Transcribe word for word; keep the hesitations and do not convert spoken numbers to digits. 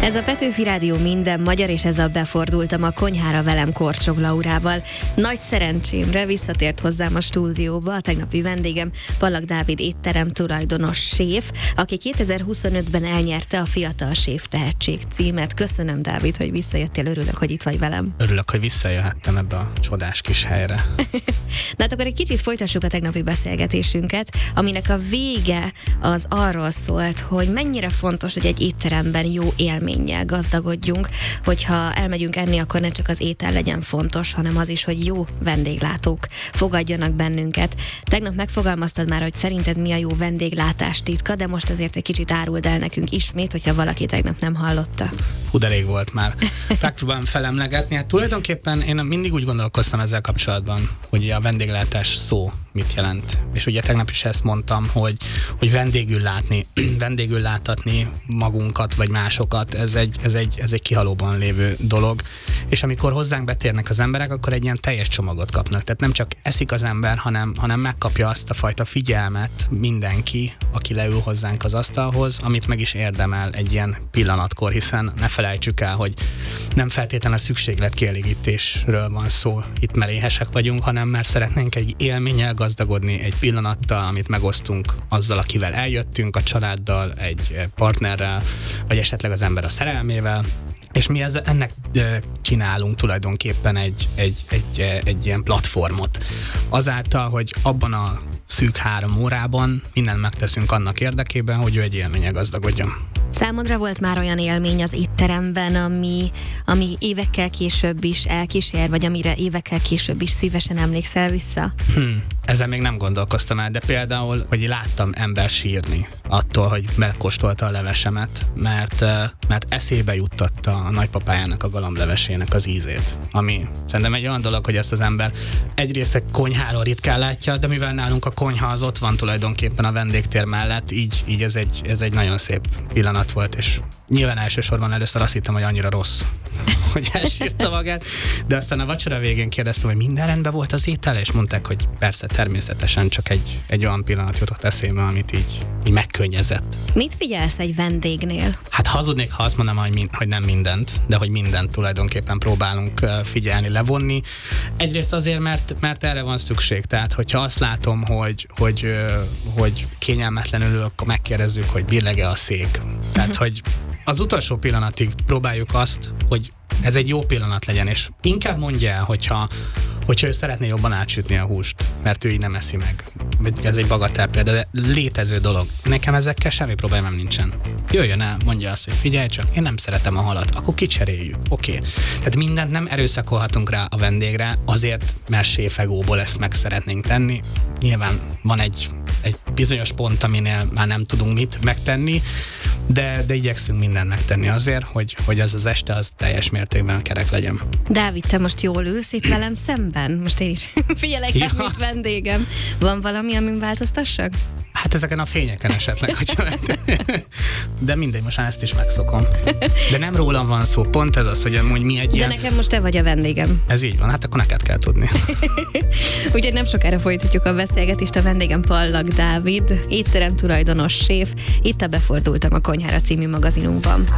Ez a Petőfi Rádió minden magyar, és ezzel befordultam a konyhára velem Korcsog Laurával. Nagy szerencsémre visszatért hozzám a stúdióba a tegnapi vendégem, Ballag Dávid étterem tulajdonos séf, aki kétezer-huszonötben elnyerte a Fiatal Séf Tehetség címet. Köszönöm, Dávid, hogy visszajöttél, örülök, hogy itt vagy velem. Örülök, hogy visszajöhettem ebbe a csodás kis helyre. De hát akkor egy kicsit folytassuk a tegnapi beszélgetésünket, aminek a vége az arról szólt, hogy mennyire fontos, hogy egy étteremben jó élménnyel gazdagodjunk, hogyha elmegyünk enni, akkor ne csak az étel legyen fontos, hanem az is, hogy jó vendéglátók fogadjanak bennünket. Tegnap megfogalmaztad már, hogy szerinted mi a jó vendéglátás titka, de most azért egy kicsit áruld el nekünk ismét, hogyha valaki tegnap nem hallotta. Hú, de rég volt már. Megpróbálom felemlegetni. Hát tulajdonképpen én mindig úgy gondolkoztam ezzel kapcsolatban, hogy a vendéglátás szó mit jelent. És ugye tegnap is ezt mondtam, hogy, hogy vendégül látni, vendégül láttatni magunkat, vagy másokat, ez egy, ez, egy, ez egy kihalóban lévő dolog. És amikor hozzánk betérnek az emberek, akkor egy ilyen teljes csomagot kapnak. Tehát nem csak eszik az ember, hanem, hanem megkapja azt a fajta figyelmet mindenki, aki leül hozzánk az asztalhoz, amit meg is érdemel egy ilyen pillanatkor, hiszen ne felejtsük el, hogy nem feltétlenül a szükségletkielégítésről van szó, itt meréhesek vagyunk, hanem mert szeretnénk egy élménnyel gazdagodni, egy pillanattal, amit megosztunk azzal, akivel eljöttünk, a családdal, egy partnerrel, vagy esetleg az ember a szerelmével, és mi ezzel, ennek csinálunk tulajdonképpen egy, egy, egy, egy ilyen platformot. Azáltal, hogy abban a szűk három órában mindent megteszünk annak érdekében, hogy ő egy élménye gazdagodjon. Számodra volt már olyan élmény az étteremben, ami, ami évekkel később is elkísér, vagy amire évekkel később is szívesen emlékszel vissza? Hmm, ezzel még nem gondolkoztam el, de például, hogy láttam ember sírni attól, hogy megkóstolta a levesemet, mert, mert eszébe juttatta a nagypapájának a galamblevesének az ízét, ami szerintem egy olyan dolog, hogy ezt az ember egyrészt egy konyháról ritkán látja, de mivel nálunk a konyha az ott van tulajdonképpen a vendégtér mellett, így, így ez, egy, ez egy nagyon szép pillanat volt, és nyilván elsősorban először azt hittem, hogy annyira rossz, hogy elsírta magát, de aztán a vacsora végén kérdeztem, hogy minden rendben volt az étel, és mondták, hogy persze, természetesen csak egy, egy olyan pillanat jutott eszébe, amit így, így megkönnyezett. Mit figyelsz egy vendégnél? Hát hazudnék, ha azt mondanám, hogy, min, hogy nem mindent, de hogy mindent tulajdonképpen próbálunk figyelni, levonni. Egyrészt azért, mert, mert erre van szükség, tehát hogyha azt látom, hogy, hogy, hogy kényelmetlenül, akkor megkérdezzük, hogy billeg-e a szék. Tehát, uh-huh. hogy az utolsó pillanatig próbáljuk azt, hogy ez egy jó pillanat legyen, és inkább mondja el, hogyha, hogyha ő szeretné jobban átsütni a húst, mert ő így nem eszi meg. Ez egy bagatell példa, de létező dolog. Nekem ezekkel semmi problémám nincsen. Jöjjön el, mondja azt, hogy figyelj csak, én nem szeretem a halat, akkor kicseréljük. Oké. Okay. Tehát mindent nem erőszakolhatunk rá a vendégre, azért, mert séfegóból ezt meg szeretnénk tenni. Nyilván van egy, egy bizonyos pont, aminél már nem tudunk mit megtenni, de, de igyekszünk mindent megtenni azért, hogy, hogy ez az este az teljes mértékben kerek legyen. Dávid, te most jól ülsz itt velem szemben? Most én is figyelek ja. el, mint vendégem. Van valami, amin változtassak? Hát ezeken a fényeken esetleg, hogyha de mindegy, most már ezt is megszokom. De nem rólam van szó, pont ez az, hogy amúgy mi egy De ilyen... nekem most te vagy a vendégem. Ez így van, hát akkor neked kell tudni. Úgyhogy nem sokára folytatjuk a beszélgetést, a vendégem Ballag Dávid, étterem tulajdonos séf, itt a Befordultam a konyhára című magazinunkban.